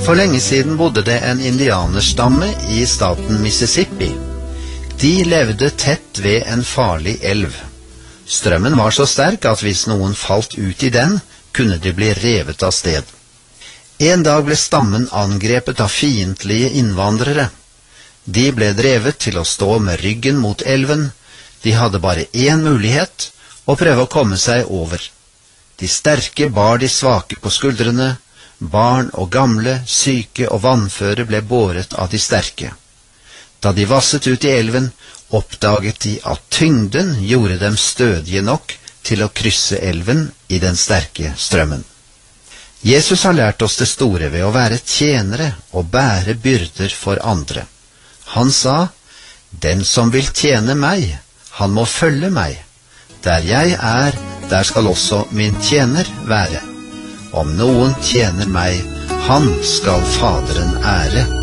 For lenge siden bodde det en indianerstamme i staten Mississippi. De levde tett ved en farlig elv. Strømmen var så sterk at hvis noen falt ut i den, kunne de bli revet av sted. En dag ble stammen angrepet av fiendtlige innvandrere. De ble drevet til å stå med ryggen mot elven. De hadde bare én mulighet, å prøve å komme seg over. De sterke bar de svake på skuldrene. Barn og gamle, syke og vannføre ble båret av de sterke. Da de vasset ut i elven, oppdaget de at tyngden gjorde dem stødige nok til å krysse elven i den sterke strømmen. Jesus har lært oss det store ved å være tjenere og bære byrder for andre. Han sa, «Den som vil tjene meg, han må følge meg. Der jeg er, der skal også min tjener være. Om noen tjener meg, han skal Faderen ære.»